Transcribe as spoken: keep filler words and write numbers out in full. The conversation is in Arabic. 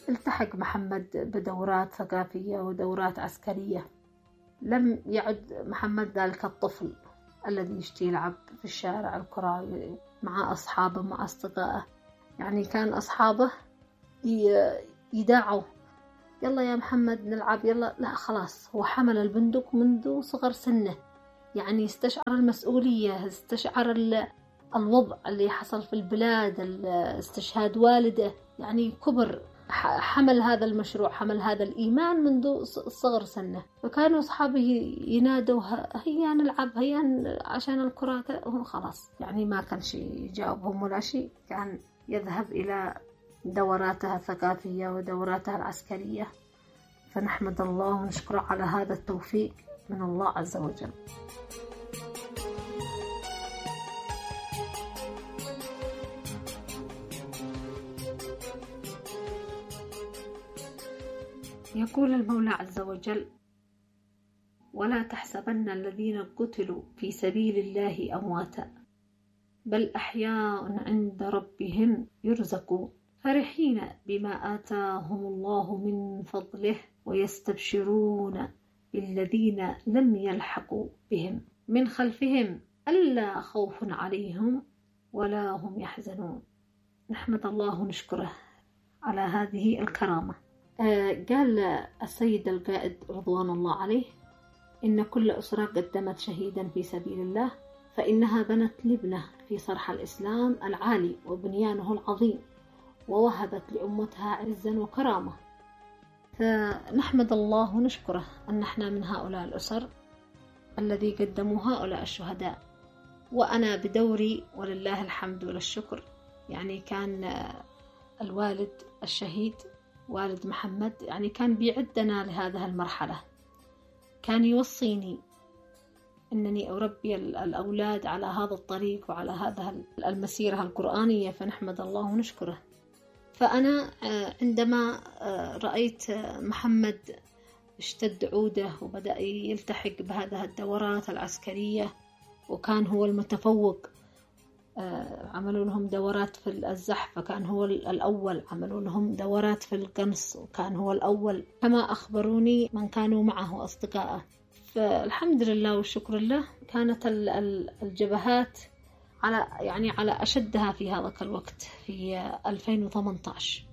التحق محمد بدورات ثقافية ودورات عسكرية. لم يعد محمد ذلك الطفل الذي يشتي يلعب في الشارع الكرة مع أصحابه مع أصدقائه. يعني كان أصحابه يداعوا يلا يا محمد نلعب يلا، لا خلاص، هو حمل البندق منذ صغر سنه. يعني استشعر المسؤولية، استشعر الوضع اللي حصل في البلاد، استشهاد والده، يعني كبر، حمل هذا المشروع، حمل هذا الإيمان منذ صغر سنه. فكانوا أصحابه ينادوا هيا نلعب هيا عشان الكرة، خلاص يعني ما كان شيء يجاوبهم ولا شيء، كان يذهب إلى دوراتها الثقافية ودوراتها العسكرية. فنحمد الله ونشكره على هذا التوفيق من الله عز وجل. يقول المولى عز وجل: ولا تحسبن الذين قتلوا في سبيل الله أمواتا بل أحياء عند ربهم يرزقون فرحين بما آتاهم الله من فضله ويستبشرون بالذين لم يلحقوا بهم من خلفهم ألا خوف عليهم ولا هم يحزنون. نحمد الله ونشكره على هذه الكرامة. آه قال السيد القائد رضوان الله عليه: إن كل أسرة قدمت شهيدا في سبيل الله فإنها بنت لبنة في صرح الإسلام العالي وبنيانه العظيم، ووهبت لأمتها عزا وكرامة. فنحمد الله ونشكره أن احنا من هؤلاء الأسر الذي قدموا هؤلاء الشهداء. وأنا بدوري ولله الحمد والشكر، يعني كان الوالد الشهيد والد محمد يعني كان بيعدنا لهذه المرحلة، كان يوصيني أنني أربي الأولاد على هذا الطريق وعلى هذا المسيرة القرآنية، فنحمد الله ونشكره. فأنا عندما رأيت محمد اشتد عوده وبدأ يلتحق بهذه الدورات العسكرية، وكان هو المتفوق، عملوا لهم دورات في الزحف فكان هو الأول، عملوا لهم دورات في القنص وكان هو الأول، كما أخبروني من كانوا معه أصدقائه. فالحمد لله والشكر لله كانت الجبهات على يعني على أشدها في هذا الوقت في ألفين وثمانية عشر.